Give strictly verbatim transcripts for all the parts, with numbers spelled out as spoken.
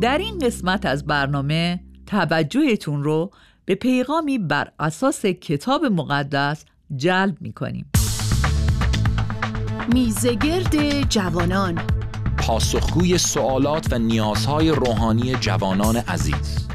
در این قسمت از برنامه توجهتون رو به پیغامی بر اساس کتاب مقدس جلب می‌کنیم. میزگرد جوانان، پاسخگوی سوالات و نیازهای روحانی جوانان عزیز.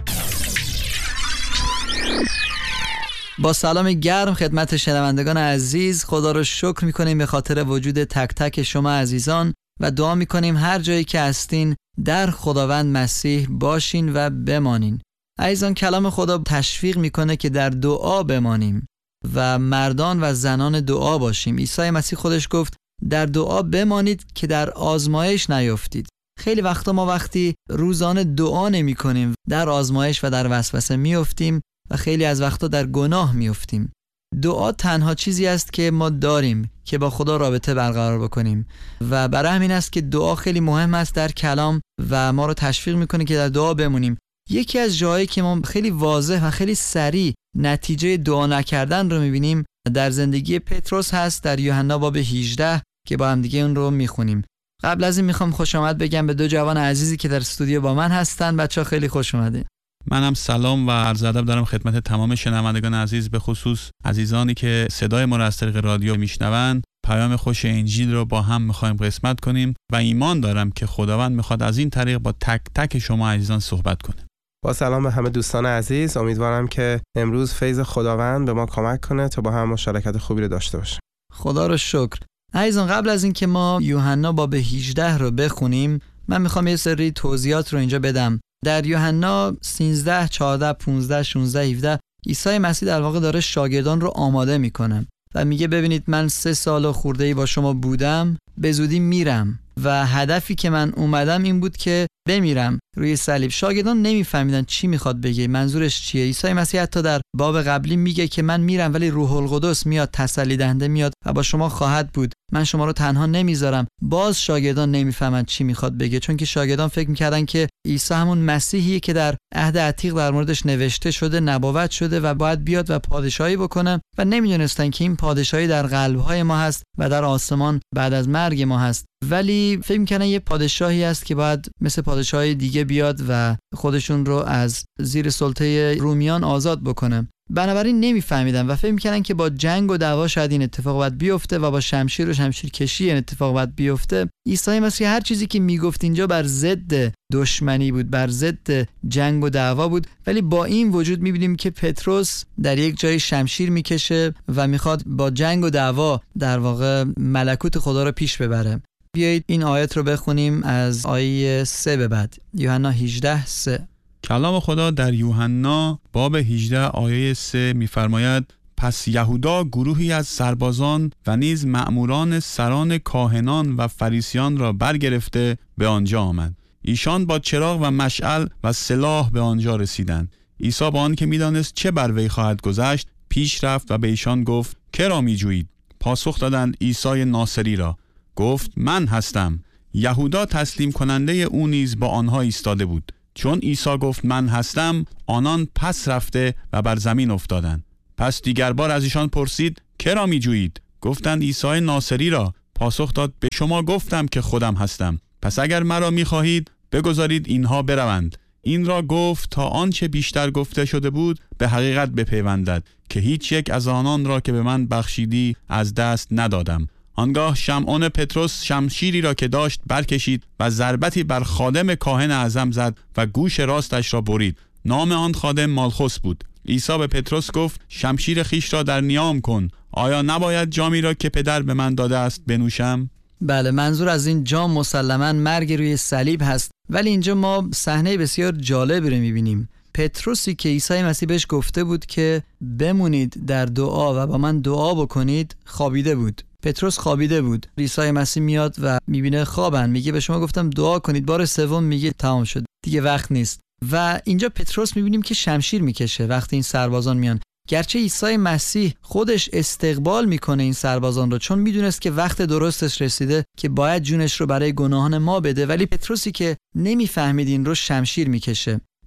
با سلام گرم خدمت شنوندگان عزیز، خدا رو شکر می‌کنیم به خاطر وجود تک تک شما عزیزان و دعا می‌کنیم هر جایی که هستین در خداوند مسیح باشین و بمانین. عزیزان، کلام خدا تشویق میکنه که در دعا بمانیم و مردان و زنان دعا باشیم. عیسی مسیح خودش گفت در دعا بمانید که در آزمایش نیفتید. خیلی وقتا ما وقتی روزانه دعا نمی کنیم در آزمایش و در وسوسه میافتیم و خیلی از وقتا در گناه میافتیم. دعا تنها چیزی است که ما داریم که با خدا رابطه برقرار بکنیم و برای همین است که دعا خیلی مهم است در کلام و ما رو تشویق میکنه که در دعا بمونیم. یکی از جاهایی که ما خیلی واضح و خیلی سریع نتیجه دعا نکردن رو میبینیم در زندگی پتروس هست، در یوحنا باب هجده که با هم دیگه اون رو میخونیم. قبل از این میخوام خوش آمد بگم به دو جوان عزیزی که در استودیو با من هستن. بچه‌ها خیلی خوش اومدین. منم سلام و عرض ادب دارم خدمت تمام شنوندگان عزیز، به خصوص عزیزانی که صدای ما را از طریق رادیو میشنوند. پیام خوش انجیل رو با هم میخوایم قسمت کنیم و ایمان دارم که خداوند میخواد از این طریق با تک تک شما عزیزان صحبت کنه. با سلام به همه دوستان عزیز، امیدوارم که امروز فیض خداوند به ما کمک کنه تا با هم مشارکت خوبی رو داشته باشیم. خدا رو شکر. عزیزان، قبل از این که ما یوحنا باب هجده رو بخونیم، من میخوام یه سری توضیحات رو اینجا بدم. در یوحنا سیزده، چهارده، پانزده، شانزده، هفده عیسی مسیح در واقع داره شاگردان رو آماده میکنه و میگه ببینید من سه سال و خورده‌ای با شما بودم، به زودی میرم و هدفی که من اومدم این بود که بمیرم روی صلیب. شاگردان نمیفهمیدن چی میخواد بگه، منظورش چیه. عیسی مسیح حتی در باب قبلی میگه که من میرم ولی روح القدس میاد، تسلی دهنده میاد و با شما خواهد بود، من شما رو تنها نمیذارم. باز شاگردان نمیفهمن چی میخواد بگه، چون که شاگردان فکر میکردن که عیسی همون مسیحیه که در عهد عتیق در موردش نوشته شده، نبوت شده و باید بیاد و پادشاهی بکنه و نمیدونستن که این پادشاهی در قلب‌های ما هست و در آسمان بعد از مرگ ما هست. ولی فکر میکنن یه پادشاهی هست که باید مثل پادشاهی دیگه بیاد و خودشون رو از زیر سلطه رومیان آزاد بکنه. بنابراین نمیفهمیدن و فکر میکنن که با جنگ و دعوا شاید این اتفاق باید بیفته و با شمشیر و شمشیر کشی این اتفاق باید بیفته. عیسی مسیح هر چیزی که میگفت اینجا بر ضد دشمنی بود، بر ضد جنگ و دعوا بود، ولی با این وجود میبینیم که پتروس در یک جای شمشیر میکشه و میخواد با جنگ و دعوا در واقع ملکوت خدا رو پیش ببره. بیایید این آیت رو بخونیم از آیه سه به بعد. یوحنا هجده سه. کلام خدا در یوحنا باب هجده آیه سه می‌فرماید پس یهودا گروهی از سربازان و نیز مأموران سران کاهنان و فریسیان را برگرفته به آنجا آمد. ایشان با چراغ و مشعل و سلاح به آنجا رسیدند. عیسی با آن که می‌دانست چه بر وی خواهد گذشت پیش رفت و به ایشان گفت که را می‌جویید؟ پاسخ دادند عیسی ناصری را. گفت من هستم. یهودا تسلیم کننده او نیز با آنها ایستاده بود. چون عیسی گفت من هستم، آنان پس رفته و بر زمین افتادند. پس دیگر بار از ایشان پرسید که را می جویید؟ گفتند عیسی ناصری را. پاسخ داد به شما گفتم که خودم هستم. پس اگر مرا می خواهید بگذارید اینها بروند. این را گفت تا آنچه بیشتر گفته شده بود به حقیقت بپیوندد که هیچ یک از آنان را که به من بخشیدی از دست ندادم. آنگاه شمعون پتروس شمشیری را که داشت برکشید و ضربتی بر خادم کاهن اعظم زد و گوش راستش را برید. نام آن خادم مالخوس بود. عیسی به پتروس گفت شمشیر خیش را در نیام کن. آیا نباید جامی را که پدر به من داده است بنوشم؟ بله، منظور از این جام مسلماً مرگ روی صلیب هست، ولی اینجا ما صحنه بسیار جالبی رو می‌بینیم. پتروسی که عیسی مسیح بهش گفته بود که بمونید در دعا و با من دعا بکنید خوابیده بود. پتروس خوابیده بود. عیسی مسیح میاد و میبینه خوابن، میگه به شما گفتم دعا کنید. بار سوم میگه تمام شد، دیگه وقت نیست. و اینجا پتروس میبینیم که شمشیر میکشه وقتی این سربازان میان. گرچه عیسی مسیح خودش استقبال میکنه این سربازان رو، چون میدونست که وقت درستش رسیده که باید جونش رو برای گناهان ما بده، ولی پتروسی که نمیفهمید این رو شمشیر میکشه.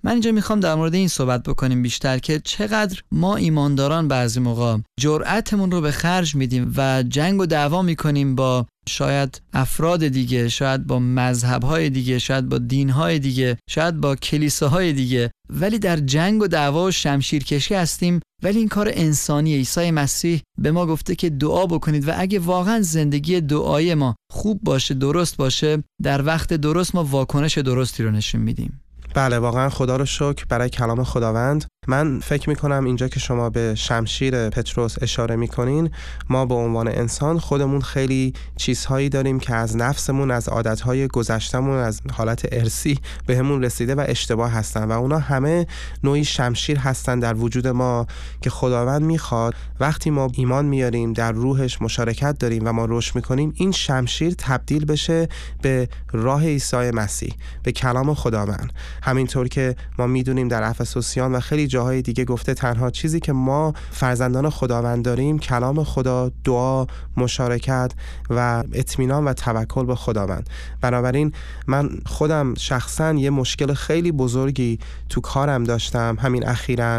من اینجا میخوام در مورد این صحبت بکنیم بیشتر که چقدر ما ایمانداران بعضی موقع جرأتمون رو به خرج میدیم و جنگ و دعوا میکنیم با شاید افراد دیگه، شاید با مذهب‌های دیگه، شاید با دین‌های دیگه، شاید با کلیساهای دیگه، ولی در جنگ و دعوا و شمشیرکشی هستیم. ولی این کار انسانی. عیسی مسیح به ما گفته که دعا بکنید و اگه واقعا زندگی دعایی ما خوب باشه، درست باشه، در وقت درست ما واکنش درستی رو نشون میدیم. بله، واقعا خدا رو شکر برای کلام خداوند. من فکر میکنم اینجا که شما به شمشیر پتروس اشاره میکنین، ما به عنوان انسان خودمون خیلی چیزهایی داریم که از نفسمون، از عادتهای گذشتمون، از حالت ارثی به همون رسیده و اشتباه هستن و اونا همه نوعی شمشیر هستن در وجود ما که خداوند میخواد وقتی ما ایمان میاریم، در روحش مشارکت داریم و ما رشد میکنیم، این شمشیر تبدیل بشه به راه عیسی مسیح، به کلام خداوند. همینطور که ما میدونیم در افسوسیان و خیلی جاهای دیگه گفته تنها چیزی که ما فرزندان خداوند داریم کلام خدا، دعا، مشارکت و اطمینان و توکل به خداوند. بنابراین من خودم شخصا یه مشکل خیلی بزرگی تو کارم داشتم همین اخیراً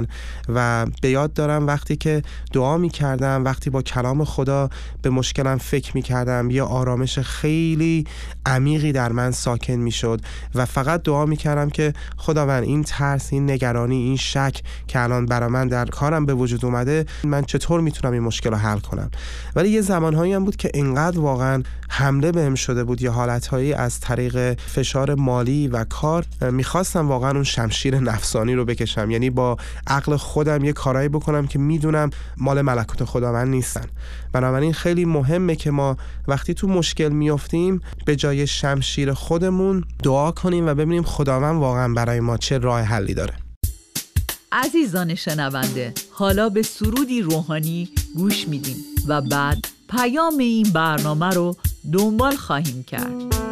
و به یاد دارم وقتی که دعا میکردم، وقتی با کلام خدا به مشکلم فکر میکردم، یه آرامش خیلی عمیقی در من ساکن میشد و فقط دعا میکردم که خداوند این ترس، این نگرانی، این شک که الان برای من در کارم به وجود اومده، من چطور میتونم این مشکل رو حل کنم. ولی یه زمانهایی هم بود که اینقدر واقعا حمله بهم شده بود، یه حالتهایی از طریق فشار مالی و کار میخواستم واقعا اون شمشیر نفسانی رو بکشم، یعنی با عقل خودم یه کارایی بکنم که میدونم مال ملکوت خداوند نیستن. بنابراین خیلی مهمه که ما وقتی تو مشکل میافتیم به جای شمشیر خودمون دعا کنیم و ببینیم خداوند واقعا برای ما چه راه حلی داره. عزیزان شنونده، حالا به سرودی روحانی گوش میدیم و بعد پیام این برنامه رو دنبال خواهیم کرد.